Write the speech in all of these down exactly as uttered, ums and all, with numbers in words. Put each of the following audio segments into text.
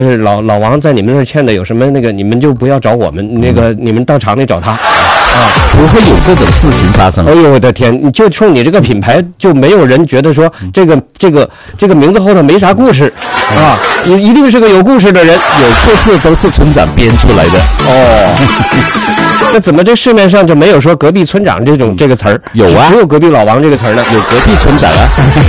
就是老老王在你们那儿欠的有什么那个，你们就不要找我们，那个你们到厂里找他。啊， 不会有这种事情发生。 哎呦我的天！你就冲你这个品牌，就没有人觉得说这个这个这个名字后头没啥故事啊，一一定是个有故事的人。 有故事都是村长编出来的哦。那怎么这市面上就没有说隔壁村长这种这个词儿？ 有啊， 只有隔壁老王这个词儿呢。 有隔壁村长啊。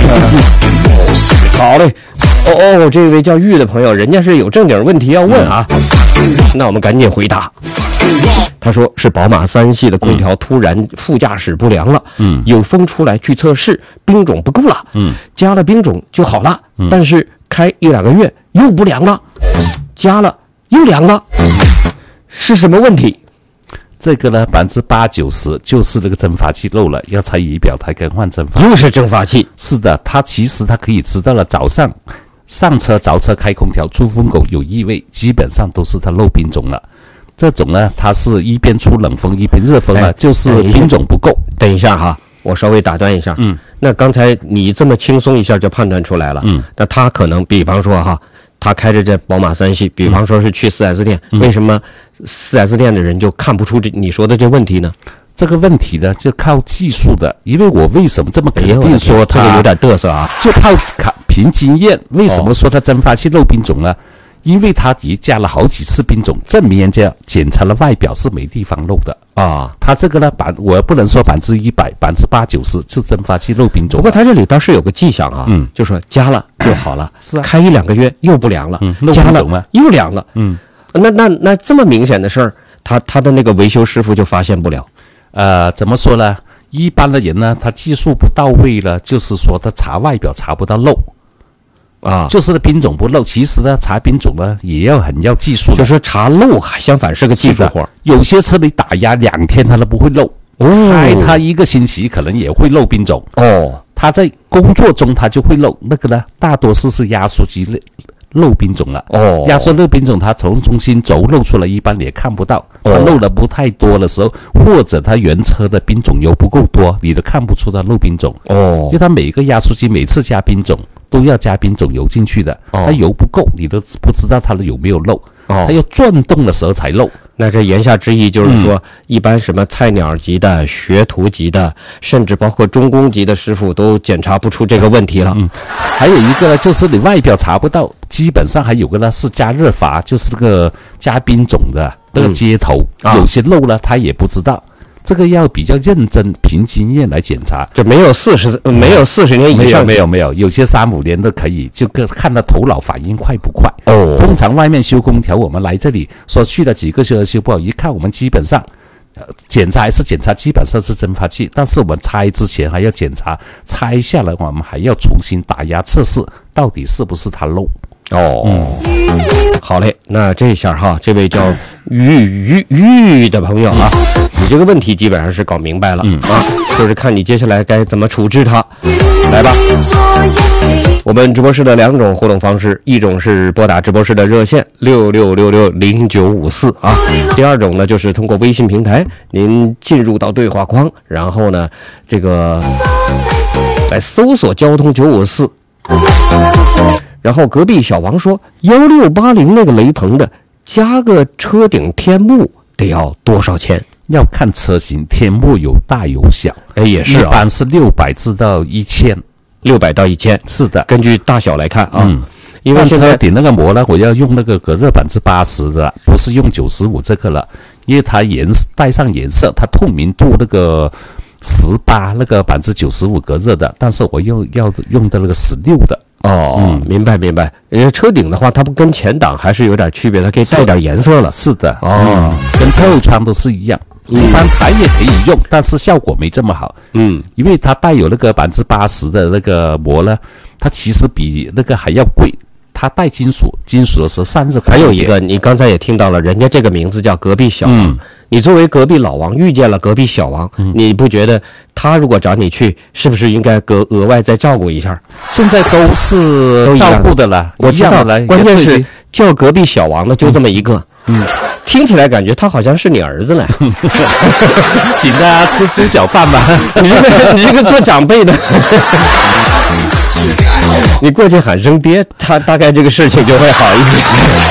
好嘞。哦哦，这位叫玉的朋友，人家是有正经问题要问啊。嗯、那我们赶紧回答。他说是宝马三系的空调突然副驾驶不良了，嗯，有风出来去测试，冰种不够了，嗯，加了冰种就好了，嗯，但是开一两个月又不良了，加了又凉了，是什么问题？ 这个呢，百分之八九十就是那个蒸发器漏了，要拆仪表台更换蒸发器。 又是蒸发器？ 是的，他其实他可以知道了，早上上车着车开空调出风口有异味，基本上都是他漏冰种了。这种呢，它是一边出冷风一边热风啊，哎、就是冰种不够。 等一下哈，我稍微打断一下。嗯，那刚才你这么轻松一下就判断出来了。嗯，那他可能，比方说哈，他开着这宝马三系，比方说是去 四 S 店，嗯、为什么 四 S 店的人就看不出这你说的这问题呢？ 这个问题呢，就靠技术的。因为我为什么这么肯定说他、 哎、这个有点嘚瑟啊？ 就靠凭经验。为什么说他蒸发器漏冰种呢？哦，因为他也加了好几次冰种，证明人家检查了外表是没地方漏的啊。他这个呢，百我不能说百分之一百，百分之八九十是蒸发器漏冰种。 不过他这里倒是有个迹象啊，嗯，就说加了就好了，是啊，开一两个月又不凉了，嗯，漏冰种了又凉了，嗯，那那那这么明显的事儿，他他的那个维修师傅就发现不了。 呃，怎么说呢？一般的人呢，他技术不到位了，就是说他查外表查不到漏。啊，就是那冰种不漏，其实呢，查冰种呢也要很要技术的。 就是查漏，相反是个技术活。 有些车你打压两天它都不会漏，哦，开它一个星期可能也会漏冰种。哦，它在工作中它就会漏，那个呢，大多数是压缩机漏冰种了。哦，压缩漏冰种，它从中心轴漏出来，一般你也看不到。它漏的不太多的时候，或者它原车的冰种油不够多，你都看不出它漏冰种。哦，因为它每个压缩机每次加冰种都要加冰种油进去的，它油不够，你都不知道它的有没有漏。哦，它要转动的时候才漏。 那这言下之意就是说，嗯、一般什么菜鸟级的、学徒级的，甚至包括中工级的师傅都检查不出这个问题了。嗯， 还有一个呢，就是你外表查不到，基本上还有个呢是加热阀，就是那个加冰种的那个接头，嗯、有些漏了他也不知道。这个要比较认真，凭经验来检查。 这没有四十，没有四十年以上， 没有没有没有，有些三五年都可以，就看他头脑反应快不快。哦，通常外面修空调，我们来这里说去了几个修修不好，一看我们基本上，呃，检查还是检查，基本上是蒸发器，但是我们拆之前还要检查，拆下来我们还要重新打压测试，到底是不是它漏。 哦，嗯，好嘞，那这下哈，这位叫玉玉玉的朋友啊，你这个问题基本上是搞明白了，嗯啊，就是看你接下来该怎么处置它。来吧，我们直播室的两种互动方式，一种是拨打直播室的热线六六六六零九五四啊，第二种呢就是通过微信平台，您进入到对话框，然后呢，这个来搜索交通九五四。然后隔壁小王说一六八零那个雷朋的加个车顶天幕得要多少钱？ 要看车型，天幕有大有小。 哎，也是、啊、 一般是六百至到一千， 六百到一千， 是的， 根据大小来看啊。嗯， 因为现在顶那个膜呢，我要用那个隔热百分之八十的，不是用九十五这个了，因为它颜带上颜色，它透明度那个十八那个百分之九十五隔热的，但是我又要用的那个十六的。 哦，嗯，明白明白。人家车顶的话，它不跟前挡还是有点区别，它可以带点颜色了。 是的，哦，嗯、跟车后窗都是一样。一般台也可以用，但是效果没这么好。嗯，因为它带有那个百分之八十的那个膜呢，它其实比那个还要贵。它带金属，金属的时候散热。 还有一个，你刚才也听到了，人家这个名字叫隔壁小王。嗯，你作为隔壁老王遇见了隔壁小王，嗯、你不觉得他如果找你去，是不是应该额额外再照顾一下？ 现在都是照顾的了， 我知道了。关键是叫隔壁小王的就这么一个，嗯，听起来感觉他好像是你儿子呢。 请大家吃猪脚饭吧。 你这个你这个做长辈的。你过去喊声爹，他大概这个事情就会好一些。